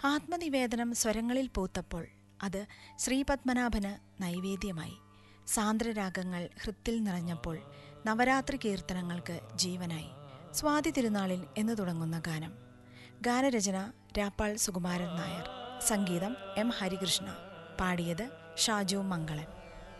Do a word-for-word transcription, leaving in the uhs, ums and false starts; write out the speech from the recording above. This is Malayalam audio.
ആത്മനിവേദനം സ്വരങ്ങളിൽ പൂത്തപ്പോൾ അത് ശ്രീപത്മനാഭന് നൈവേദ്യമായി. സാന്ദ്രരാഗങ്ങൾ ഹൃത്തിൽ നിറഞ്ഞപ്പോൾ നവരാത്രി കീർത്തനങ്ങൾക്ക് ജീവനായി. സ്വാതി തിരുനാളിൽ എന്നു തുടങ്ങുന്ന ഗാനം. ഗാനരചന രാപ്പാൾ സുകുമാരൻ നായർ. സംഗീതം എം ഹരികൃഷ്ണ. പാടിയത് ഷാജു മംഗളൻ.